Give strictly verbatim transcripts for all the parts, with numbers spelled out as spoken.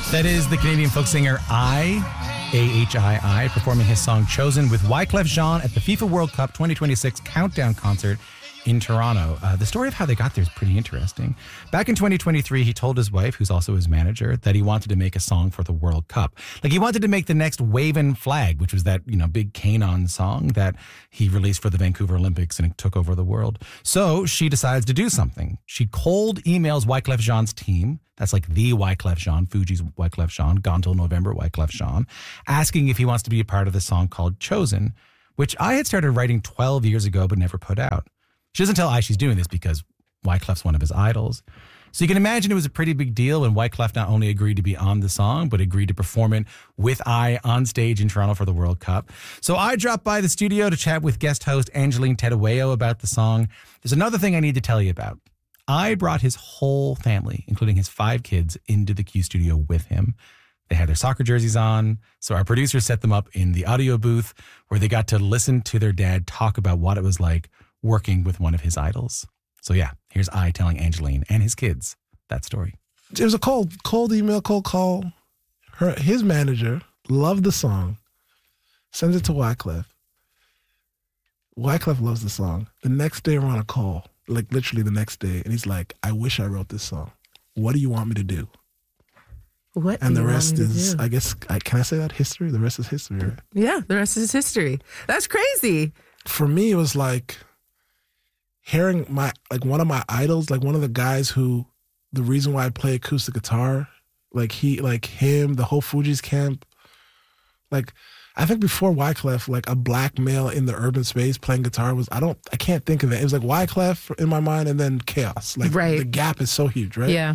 That is the Canadian folk singer I, A H I I, performing his song Chosen with Wyclef Jean at the FIFA World Cup twenty twenty-six Countdown concert in Toronto. Uh, the story of how they got there is pretty interesting. Back in twenty twenty-three, he told his wife, who's also his manager, that he wanted to make a song for the World Cup. Like, he wanted to make the next Wavin' Flag, which was that, you know, big Kanon song that he released for the Vancouver Olympics and it took over the world. So she decides to do something. She cold emails Wyclef Jean's team. That's like the Wyclef Jean, Fuji's Wyclef Jean, Gone Till November Wyclef Jean, asking if he wants to be a part of the song called Chosen, which I had started writing twelve years ago but never put out. She doesn't tell I she's doing this because Wyclef's one of his idols. So you can imagine it was a pretty big deal when Wyclef not only agreed to be on the song, but agreed to perform it with I on stage in Toronto for the World Cup. So I dropped by the studio to chat with guest host Angeline Tedaweo about the song. There's another thing I need to tell you about. I brought his whole family, including his five kids, into the Q studio with him. They had their soccer jerseys on, so our producer set them up in the audio booth where they got to listen to their dad talk about what it was like working with one of his idols. So yeah, here's I telling Angeline and his kids that story. It was a cold, cold email, cold call. Her, his manager loved the song, sends it to Wyclef. Wyclef loves the song. The next day we're on a call, like literally the next day, and he's like, I wish I wrote this song. What do you want me to do? What and do the you rest want me to is, do? I guess, I, can I say that history? The rest is history, right? Yeah, the rest is history. That's crazy. For me, it was like hearing my, like one of my idols, like one of the guys who, the reason why I play acoustic guitar, like he, like him, the whole Fuji's camp, like I think before Wyclef, like a black male in the urban space playing guitar was, I don't, I can't think of it. It was like Wyclef in my mind and then Chaos. Like right. The gap is so huge, right? Yeah.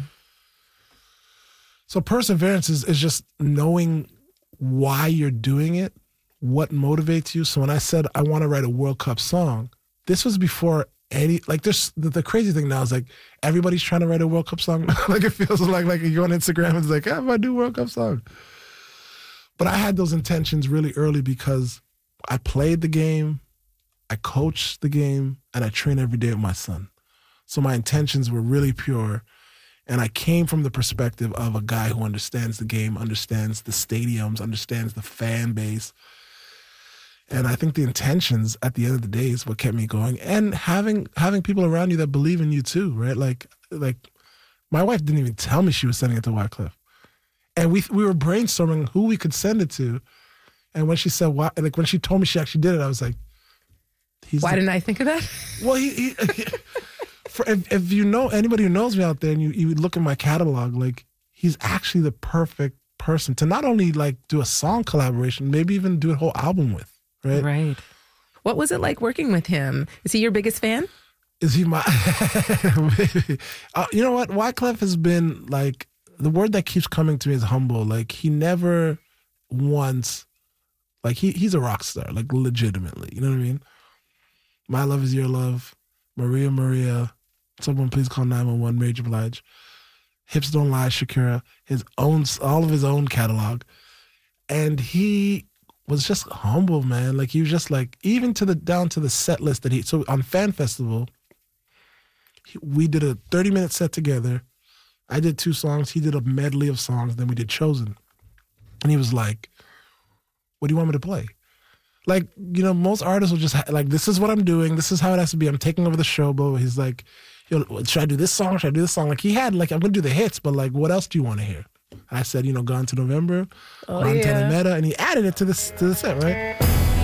So perseverance is, is just knowing why you're doing it, what motivates you. So when I said I want to write a World Cup song, this was before any, like there's, the, the crazy thing now is like everybody's trying to write a World Cup song. Like it feels like, like you go on Instagram and it's like, how do I do a World Cup song? But I had those intentions really early because I played the game, I coached the game, and I train every day with my son. So my intentions were really pure. And I came from the perspective of a guy who understands the game, understands the stadiums, understands the fan base. And I think the intentions at the end of the day is what kept me going. And having having people around you that believe in you too, right? Like, like my wife didn't even tell me she was sending it to Wyclef. And we we were brainstorming who we could send it to. And when she said, why, like when she told me she actually did it, I was like, he's Why the, didn't I think of that? Well, he, he for, if, if you know anybody who knows me out there and you, you look at my catalog, like he's actually the perfect person to not only like do a song collaboration, maybe even do a whole album with, right? Right. What was it like working with him? Is he your biggest fan? Is he my, uh, you know what? Wyclef has been like, the word that keeps coming to me is humble. Like he never once, like he he's a rock star, like legitimately, you know what I mean? My Love Is Your Love, Maria Maria, Someone Please Call nine one one, Mary J. Blige, Hips Don't Lie, Shakira, his own, all of his own catalog. And he was just humble, man. Like he was just like, even to the, down to the set list that he, so on Fan Festival, he, we did a thirty minute set together. I did two songs. He did a medley of songs. Then we did Chosen. And he was like, what do you want me to play? Like, you know, most artists will just, ha- like, this is what I'm doing. This is how it has to be. I'm taking over the show, but he's like, yo, should I do this song? Should I do this song? Like, he had, like, I'm going to do the hits, but, like, what else do you want to hear? I said, you know, Gone to November, Oh, Gone yeah. to Meta, and he added it to, this, to the set, right?